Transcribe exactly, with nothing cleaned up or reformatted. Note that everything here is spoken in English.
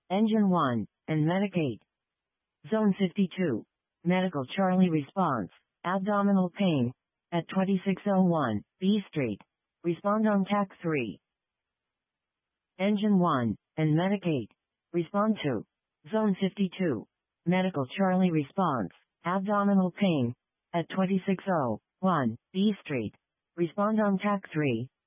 Engine one, and Medicate. Zone fifty-two. Medical Charlie response. Abdominal pain. At twenty-six oh one, B Street. Respond on T A C three. Engine one, and Medicate. Respond to. Zone fifty-two. Medical Charlie response. Abdominal pain. At twenty-six oh one, B Street. Respond on T A C three.